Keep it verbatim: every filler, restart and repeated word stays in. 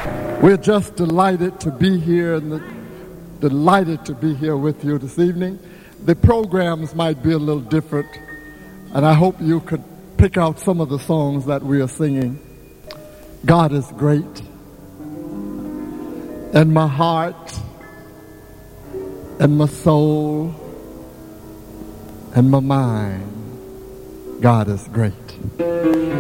We're just delighted to be here and the, delighted to be here with you this evening. The programs might be a little different, and I hope you could pick out some of the songs that we are singing. God is great. And my heart and my soul and my mind, God is great.